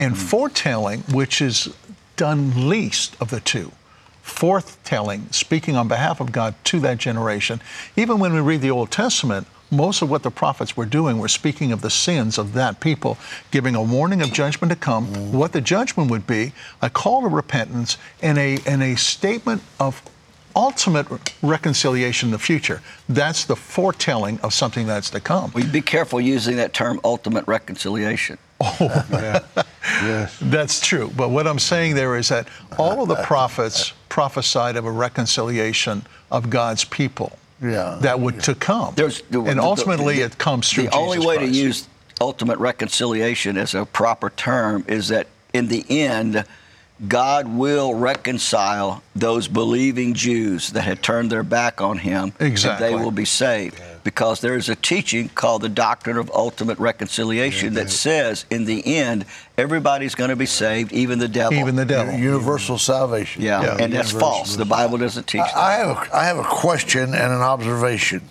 and foretelling, which is done least of the two. Forthtelling, speaking on behalf of God to that generation. Even when we read the Old Testament, most of what the prophets were doing were speaking of the sins of that people, giving a warning of judgment to come, what the judgment would be, a call to repentance, and a statement of ultimate reconciliation in the future. That's the foretelling of something that's to come. Well, be careful using that term, ultimate reconciliation. Oh, yeah. Yes. That's true. But what I'm saying there is that all of the prophets prophesied of a reconciliation of God's people that would to come. And ultimately it comes through Jesus Christ. The only way to use ultimate reconciliation as a proper term is that in the end, God will reconcile those believing Jews that had turned their back on him. Exactly. And they will be saved. Because there is a teaching called the doctrine of ultimate reconciliation that says, in the end, everybody's going to be saved, even the devil. Even the devil. Universal salvation. Yeah, and that's false. The Bible doesn't teach that. I have a question and an observation.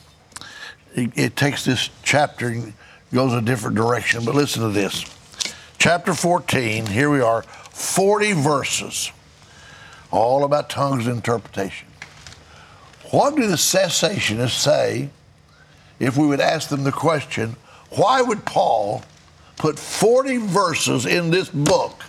It takes this chapter and goes a different direction, but listen to this. Chapter 14, here we are, 40 verses, all about tongues and interpretation. What do the cessationists say if we would ask them the question, why would Paul put 40 verses in this book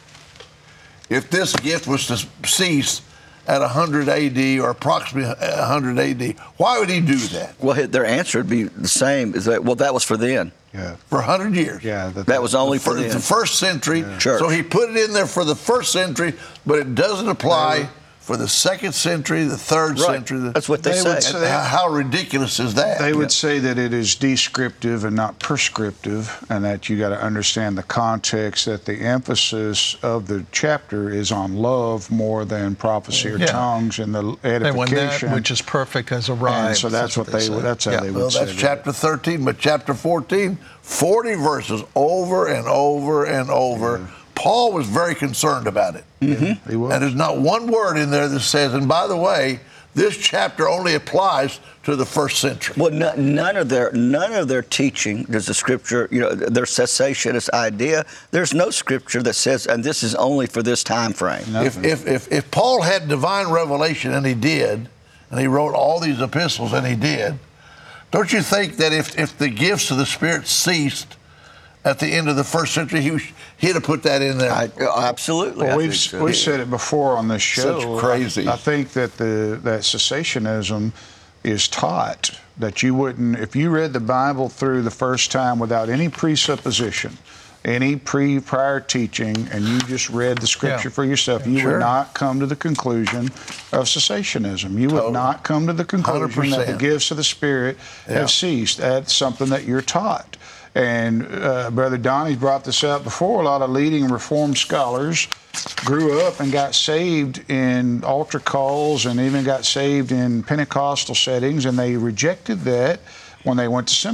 if this gift was to cease at 100 AD or approximately 100 AD? Why would he do that? Well, their answer would be the same. Is that, well, that was for then. Yeah. For 100 years. Yeah, that was only for the first century. Church. So he put it in there for the first century, but it doesn't apply for the second century, the third century. That's what they say. How ridiculous is that? They would say that it is descriptive and not prescriptive, and that you got to understand the context, that the emphasis of the chapter is on love more than prophecy or tongues and the edification. And when that which is perfect has arrived. And so that's what that's how they would say. Well, that's chapter 13, but chapter 14, 40 verses over and over and over. Yeah. Paul was very concerned about it. Mm-hmm. He was. And there's not one word in there that says, and by the way, this chapter only applies to the first century. Well, none of their teaching does the scripture, their cessationist idea. There's no scripture that says, and this is only for this time frame. No. If Paul had divine revelation, and he did, and he wrote all these epistles, and he did, don't you think that if the gifts of the Spirit ceased at the end of the first century, he'd have put that in there? Absolutely. Well, we've said it before on this show. Such crazy. I think that that cessationism is taught that you wouldn't, if you read the Bible through the first time without any presupposition, any prior teaching, and you just read the scripture for yourself, you would not come to the conclusion of cessationism. You would not come to the conclusion 100%. That the gifts of the Spirit have ceased. That's something that you're taught. And Brother Donnie's brought this up before. A lot of leading Reformed scholars grew up and got saved in altar calls and even got saved in Pentecostal settings, and they rejected that when they went to seminary.